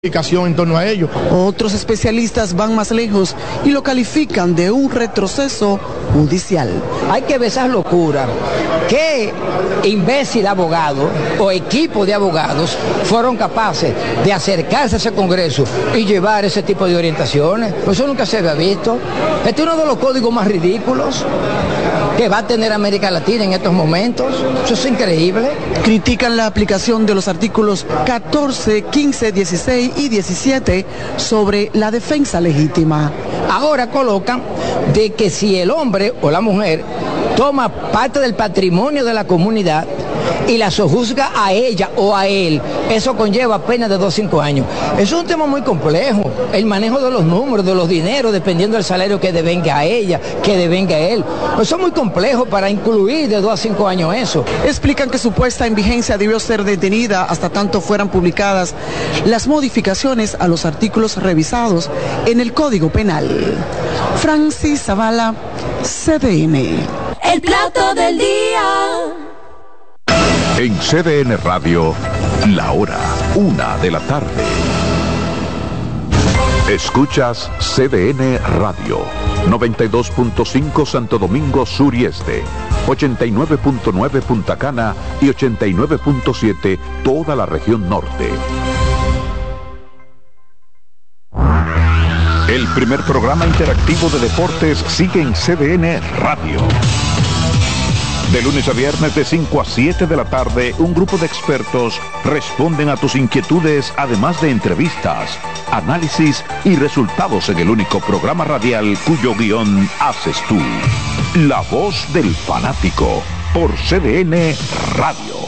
en torno a ello. Otros especialistas van más lejos y lo califican de un retroceso judicial. Hay que ver esas locuras. ¿Qué imbécil abogado o equipo de abogados fueron capaces de acercarse a ese Congreso y llevar ese tipo de orientaciones? Pues eso nunca se había visto. Este es uno de los códigos más ridículos que va a tener América Latina en estos momentos. Eso es increíble. Critican la aplicación de los artículos 14, 15, 16 y 17 sobre la defensa legítima. Ahora colocan de que si el hombre o la mujer toma parte del patrimonio de la comunidad y la sojuzga a ella o a él, eso conlleva pena de 2 a 5 años. Eso es un tema muy complejo, el manejo de los números, de los dineros, dependiendo del salario que devenga a ella, que devenga a él. Eso es muy complejo para incluir de 2 a 5 años eso. Explican que su puesta en vigencia debió ser detenida hasta tanto fueran publicadas las modificaciones a los artículos revisados en el Código Penal. Francis Zavala, CDN. El plato del día. En CDN Radio, la hora 1:00 p.m. Escuchas CDN Radio, 92.5 Santo Domingo Sur y Este, 89.9 Punta Cana y 89.7 toda la región norte. El primer programa interactivo de deportes sigue en CDN Radio. De lunes a viernes de 5 a 7 de la tarde, un grupo de expertos responden a tus inquietudes, además de entrevistas, análisis y resultados en el único programa radial cuyo guión haces tú. La voz del fanático por CDN Radio.